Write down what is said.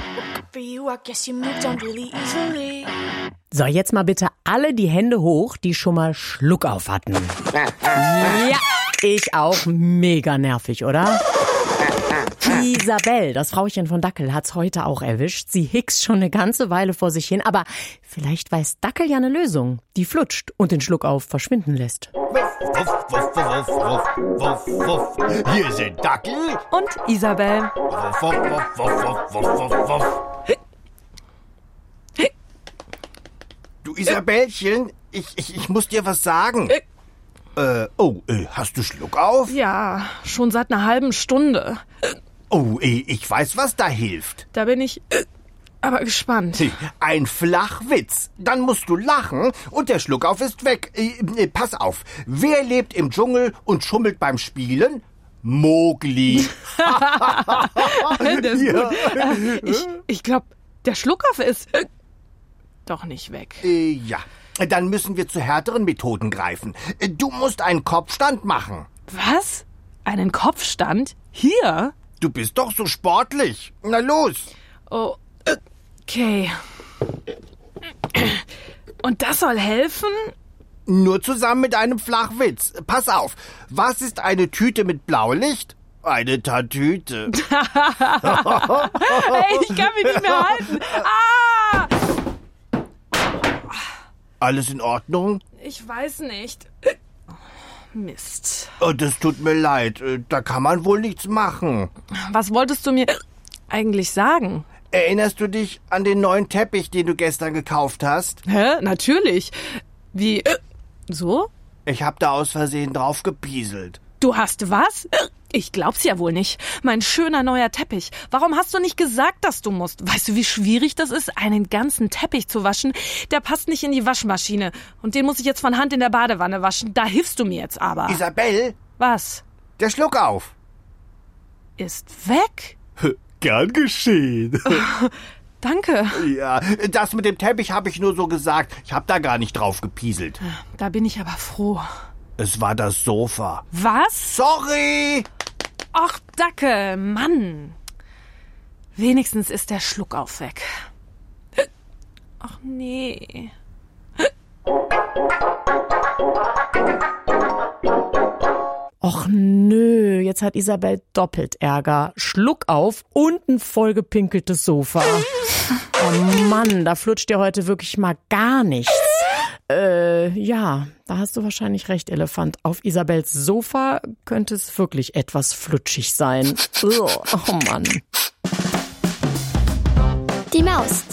So, jetzt mal bitte alle die Hände hoch, die schon mal Schluck auf hatten. Ja, ich auch. Mega nervig, oder? Isabel, das Frauchen von Dackel, hat's heute auch erwischt. Sie hickst schon eine ganze Weile vor sich hin, aber vielleicht weiß Dackel ja eine Lösung, die flutscht und den Schluckauf verschwinden lässt. Wuff, wuff, wuff, wuff, wuff, wuff. Hier sind Dackel und Isabel. Wuff, wuff, wuff, wuff, wuff, wuff, wuff. Du Isabellchen, ich muss dir was sagen. Hast du Schluck auf? Ja, schon seit einer halben Stunde. Ich weiß, was da hilft. Da bin ich aber gespannt. Ein Flachwitz. Dann musst du lachen und der Schluckauf ist weg. Pass auf. Wer lebt im Dschungel und schummelt beim Spielen? Mowgli. Das ist gut. Ich glaube, der Schluckauf ist doch nicht weg. Ja. Dann müssen wir zu härteren Methoden greifen. Du musst einen Kopfstand machen. Was? Einen Kopfstand? Hier? Du bist doch so sportlich. Na los. Oh, okay. Und das soll helfen? Nur zusammen mit einem Flachwitz. Pass auf. Was ist eine Tüte mit Blaulicht? Eine Tatüte. Hey, ich kann mich nicht mehr halten. Ah! Alles in Ordnung? Ich weiß nicht. Mist. Oh, das tut mir leid. Da kann man wohl nichts machen. Was wolltest du mir eigentlich sagen? Erinnerst du dich an den neuen Teppich, den du gestern gekauft hast? Hä? Natürlich. Wie? So? Ich hab da aus Versehen drauf gepieselt. Du hast was? Ich glaub's ja wohl nicht. Mein schöner neuer Teppich. Warum hast du nicht gesagt, dass du musst? Weißt du, wie schwierig das ist, einen ganzen Teppich zu waschen? Der passt nicht in die Waschmaschine. Und den muss ich jetzt von Hand in der Badewanne waschen. Da hilfst du mir jetzt aber. Isabel? Was? Der Schluckauf. Ist weg? Gern geschehen. Danke. Ja, das mit dem Teppich habe ich nur so gesagt. Ich hab da gar nicht drauf gepieselt. Da bin ich aber froh. Es war das Sofa. Was? Sorry! Ach, Dackel, Mann. Wenigstens ist der Schluckauf weg. Ach, nee. Och nö, jetzt hat Isabel doppelt Ärger. Schluckauf und ein vollgepinkeltes Sofa. Oh Mann, da flutscht dir heute wirklich mal gar nichts. Ja, da hast du wahrscheinlich recht, Elefant. Auf Isabels Sofa könnte es wirklich etwas flutschig sein. Oh Mann. Die Maus.